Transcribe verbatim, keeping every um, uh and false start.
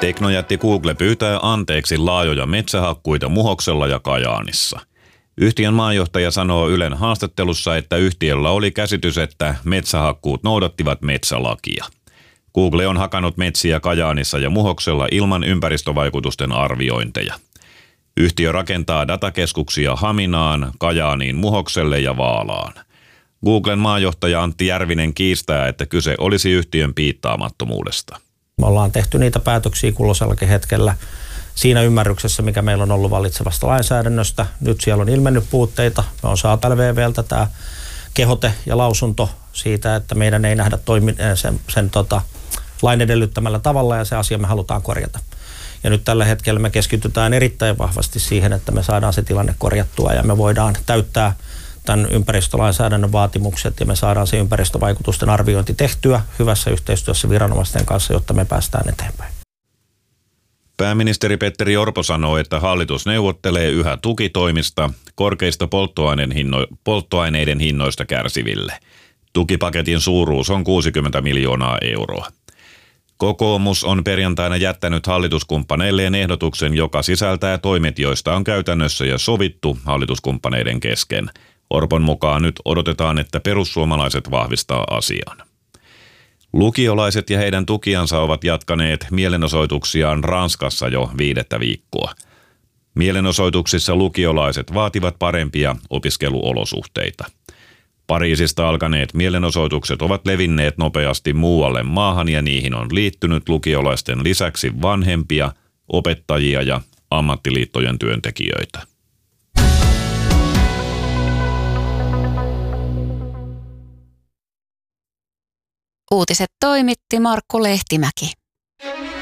Teknojätti Google pyytää anteeksi laajoja metsähakkuita Muhoksella ja Kajaanissa. Yhtiön maanjohtaja sanoo Ylen haastattelussa, että yhtiöllä oli käsitys, että metsähakkuut noudattivat metsälakia. Google on hakannut metsiä Kajaanissa ja Muhoksella ilman ympäristövaikutusten arviointeja. Yhtiö rakentaa datakeskuksia Haminaan, Kajaaniin, Muhokselle ja Vaalaan. Googlen maanjohtaja Antti Järvinen kiistää, että kyse olisi yhtiön piittaamattomuudesta. Me ollaan tehty niitä päätöksiä kulloisellakin hetkellä siinä ymmärryksessä, mikä meillä on ollut vallitsevasta lainsäädännöstä. Nyt siellä on ilmennyt puutteita. Me on saatu L V V:ltä tämä kehote ja lausunto siitä, että meidän ei nähdä toimi, sen, sen tota, lain edellyttämällä tavalla ja se asia me halutaan korjata. Ja nyt tällä hetkellä me keskitytään erittäin vahvasti siihen, että me saadaan se tilanne korjattua ja me voidaan täyttää tämän ympäristölainsäädännön vaatimukset ja me saadaan se ympäristövaikutusten arviointi tehtyä hyvässä yhteistyössä viranomaisten kanssa, jotta me päästään eteenpäin. Pääministeri Petteri Orpo sanoo, että hallitus neuvottelee yhä tukitoimista korkeista polttoaineiden hinnoista kärsiville. Tukipaketin suuruus on kuusikymmentä miljoonaa euroa. Kokoomus on perjantaina jättänyt hallituskumppaneilleen ehdotuksen, joka sisältää toimet, joista on käytännössä jo sovittu hallituskumppaneiden kesken. Orpon mukaan nyt odotetaan, että perussuomalaiset vahvistaa asian. Lukiolaiset ja heidän tukiansa ovat jatkaneet mielenosoituksiaan Ranskassa jo viidettä viikkoa. Mielenosoituksissa lukiolaiset vaativat parempia opiskeluolosuhteita. Pariisista alkaneet mielenosoitukset ovat levinneet nopeasti muualle maahan ja niihin on liittynyt lukiolaisten lisäksi vanhempia, opettajia ja ammattiliittojen työntekijöitä. Uutiset toimitti Markku Lehtimäki.